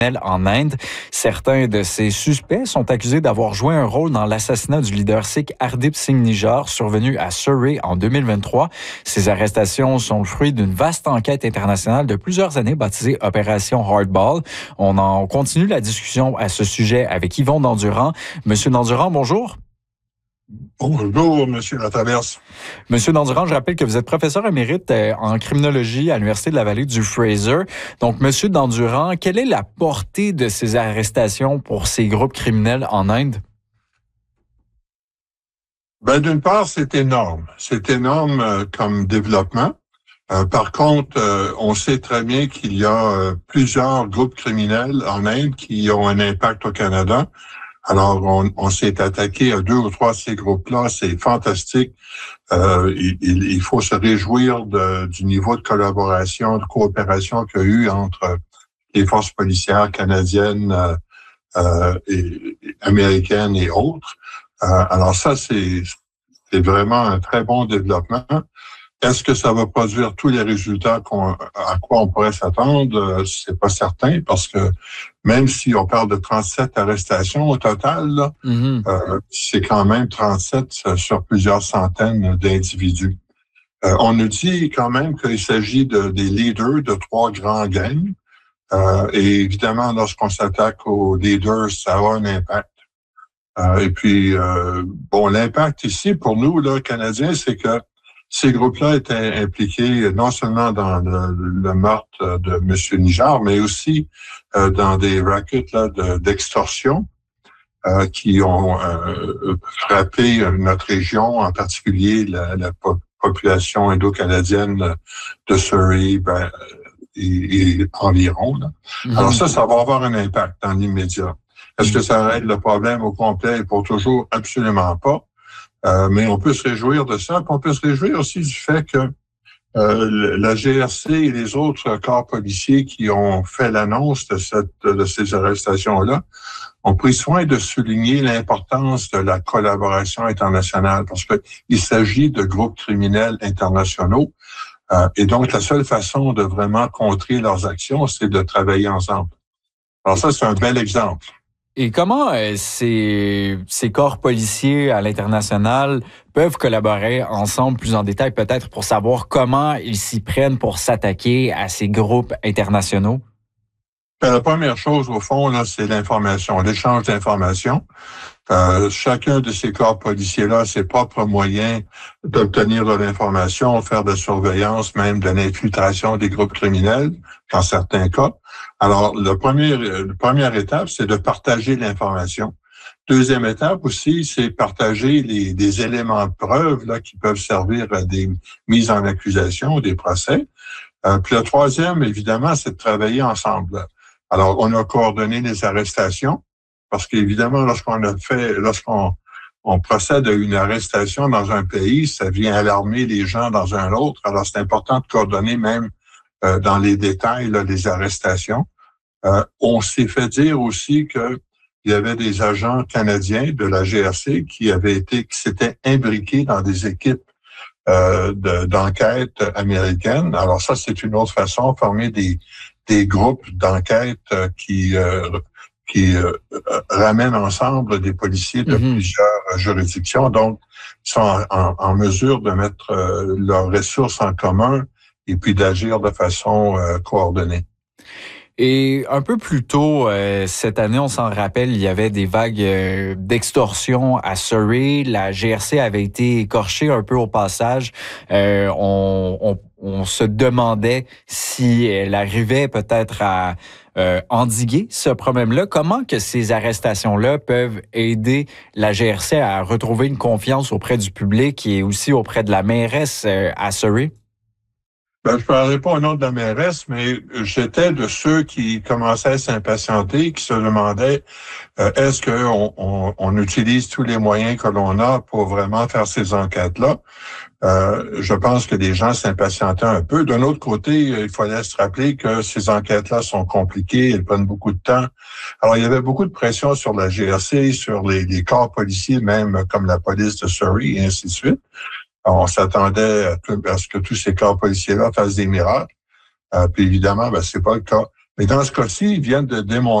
en Inde. Certains de ces suspects sont accusés d'avoir joué un rôle dans l'assassinat du leader sikh Hardeep Singh Nijjar, survenu à Surrey en 2023. Ces arrestations sont le fruit d'une vaste enquête internationale de plusieurs années baptisée Opération Hardball. On continue la discussion à ce sujet avec Yvon Dandurand. Monsieur Dandurand, bonjour. Bonjour, Monsieur Latraverse. Monsieur Dandurand, je rappelle que vous êtes professeur émérite en criminologie à l'Université de la Vallée du Fraser. Donc, Monsieur Dandurand, quelle est la portée de ces arrestations pour ces groupes criminels en Inde? D'une part, c'est énorme. C'est énorme comme développement. Par contre, on sait très bien qu'il y a plusieurs groupes criminels en Inde qui ont un impact au Canada. Alors, on s'est attaqué à 2 ou 3 de ces groupes-là. C'est fantastique. Il faut se réjouir du niveau de collaboration, de coopération qu'il y a eu entre les forces policières canadiennes, et américaines et autres. Alors ça, c'est vraiment un très bon développement. Est-ce que ça va produire tous les résultats à quoi on pourrait s'attendre? C'est pas certain, parce que même si on parle de 37 arrestations au total, là, c'est quand même 37 sur plusieurs centaines d'individus. On nous dit quand même qu'il s'agit des leaders de 3 grands gangs. Et évidemment, lorsqu'on s'attaque aux leaders, ça a un impact. L'impact ici, pour nous, là, Canadiens, c'est que ces groupes-là étaient impliqués non seulement dans le meurtre de M. Nijjar, mais aussi dans des rackets là, d'extorsion qui ont frappé notre région, en particulier la population indo-canadienne de Surrey et environ. Là. Alors ça va avoir un impact dans l'immédiat. Est-ce que ça règle le problème au complet? Pour toujours, absolument pas. Mais on peut se réjouir de ça. Puis on peut se réjouir aussi du fait que la GRC et les autres corps policiers qui ont fait l'annonce de ces arrestations-là ont pris soin de souligner l'importance de la collaboration internationale, parce que il s'agit de groupes criminels internationaux. Et donc, la seule façon de vraiment contrer leurs actions, c'est de travailler ensemble. Alors ça, c'est un bel exemple. Et comment ces corps policiers à l'international peuvent collaborer ensemble plus en détail, peut-être pour savoir comment ils s'y prennent pour s'attaquer à ces groupes internationaux? La première chose, au fond, là, c'est l'information, l'échange d'informations. Chacun de ces corps policiers-là a ses propres moyens d'obtenir de l'information, faire de la surveillance, même de l'infiltration des groupes criminels, dans certains cas. Alors, la première étape, c'est de partager l'information. Deuxième étape aussi, c'est partager des éléments de preuve là, qui peuvent servir à des mises en accusation, des procès. Puis le troisième, évidemment, c'est de travailler ensemble. Alors, on a coordonné les arrestations, parce qu'évidemment, lorsqu'on procède à une arrestation dans un pays, ça vient alarmer les gens dans un autre. Alors, c'est important de coordonner même dans les détails là, des arrestations. On s'est fait dire aussi que il y avait des agents canadiens de la GRC qui s'étaient imbriqués dans des équipes d'enquête américaines. Alors ça, c'est une autre façon de former des groupes d'enquête qui ramènent ensemble des policiers de plusieurs juridictions. Donc, ils sont en mesure de mettre leurs ressources en commun et puis d'agir de façon coordonnée. Et un peu plus tôt cette année, on s'en rappelle, il y avait des vagues d'extorsion à Surrey. La GRC avait été écorchée un peu au passage. On se demandait si elle arrivait peut-être à endiguer ce problème-là. Comment que ces arrestations-là peuvent aider la GRC à retrouver une confiance auprès du public et aussi auprès de la mairesse à Surrey? Je ne parlerai pas au nom de la mairesse, mais j'étais de ceux qui commençaient à s'impatienter, qui se demandaient est-ce qu'on utilise tous les moyens que l'on a pour vraiment faire ces enquêtes-là. Je pense que les gens s'impatientaient un peu. D'un autre côté, il fallait se rappeler que ces enquêtes-là sont compliquées, elles prennent beaucoup de temps. Alors, il y avait beaucoup de pression sur la GRC, sur les corps policiers, même comme la police de Surrey et ainsi de suite. On s'attendait à ce que tous ces corps policiers-là fassent des miracles. Puis évidemment, c'est pas le cas. Mais dans ce cas-ci, ils viennent de démontrer